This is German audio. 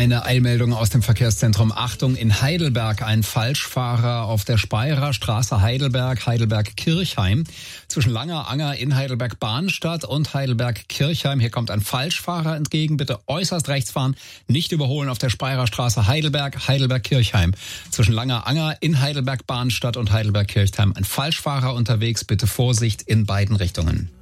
Eine Eilmeldung aus dem Verkehrszentrum. Achtung, in Heidelberg ein Falschfahrer auf der Speyerer Straße Heidelberg-Kirchheim. Zwischen Langer Anger in Heidelberg-Bahnstadt und Heidelberg-Kirchheim. Hier kommt ein Falschfahrer entgegen. Bitte äußerst rechts fahren, nicht überholen auf der Speyerer Straße Heidelberg-Kirchheim. Zwischen Langer Anger in Heidelberg-Bahnstadt und Heidelberg-Kirchheim. Ein Falschfahrer unterwegs. Bitte Vorsicht in beiden Richtungen.